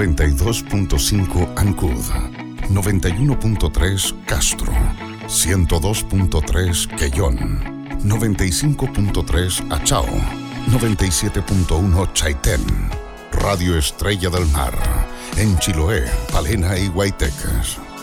92.5 Ancud, 91.3 Castro, 102.3 Quellón, 95.3 Achao, 97.1 Chaitén, Radio Estrella del Mar, en Chiloé, Palena y Guaytecas.